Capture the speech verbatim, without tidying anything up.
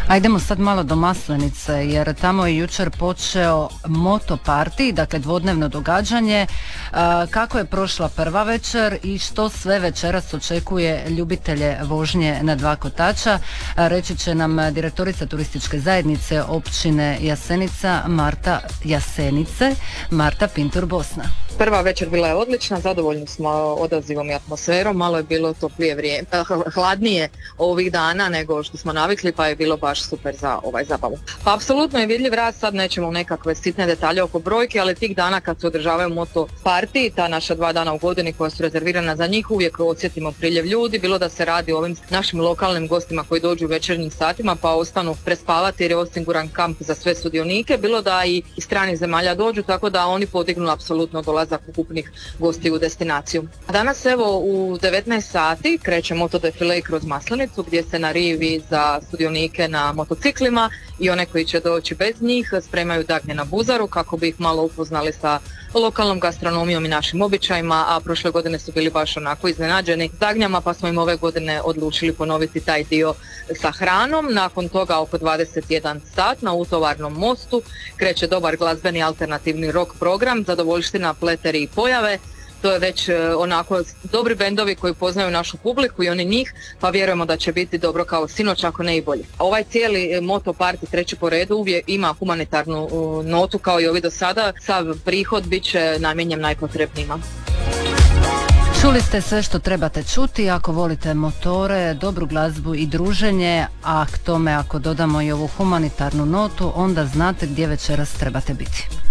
Ajdemo sad malo do Maslenice, jer tamo je jučer počeo moto party, dakle dvodnevno događanje. Kako je prošla prva večer i što sve večeras očekuje ljubitelje vožnje na dva kotača, reći će nam direktorica turističke zajednice općine Jasenica, Marta Jasenice, Marta Pintur Bosna. Prva večer bila je odlična, zadovoljni smo odazivom i atmosferom, malo je bilo toplije vrijeme, hladnije ovih dana nego što smo navikli, pa je bilo baš super za ovaj zabavu. Pa apsolutno je vidljiv rast, sad nećemo u nekakve sitne detalje oko brojke, ali tih dana kad se održavaju moto party, ta naša dva dana u godini koja su rezervirana za njih, uvijek osjetimo priljev ljudi, bilo da se radi o ovim našim lokalnim gostima koji dođu u večernjim satima pa ostanu prespavati jer je osiguran kamp za sve sudionike, bilo da i iz stranih zemalja dođu, tako da oni podignu apsolutno dolazak ukupnih gosti u destinaciju. Danas evo u devetnaest sati kreće moto defile kroz Maslenicu gdje se na rivi za sudionike na motociklima i one koji će doći bez njih spremaju dagnje na buzaru kako bi ih malo upoznali sa lokalnom gastronomijom i našim običajima, a prošle godine su bili baš onako iznenađeni dagnjama pa smo im ove godine odlučili ponoviti taj dio sa hranom. Nakon toga oko dvadeset jedan sat na Utovarnom mostu kreće dobar glazbeni alternativni rock program, zadovoljština, pleteri i pojave. To je već onako dobri bendovi koji poznaju našu publiku i oni njih, pa vjerujemo da će biti dobro kao sinoć, ako ne i bolje. Ovaj cijeli moto party treći po redu uvijek ima humanitarnu notu kao i ovi do sada, sav prihod bit će namijenjen najpotrebnijima. Čuli ste sve što trebate čuti. Ako volite motore, dobru glazbu i druženje, a k tome ako dodamo i ovu humanitarnu notu, onda znate gdje večeras trebate biti.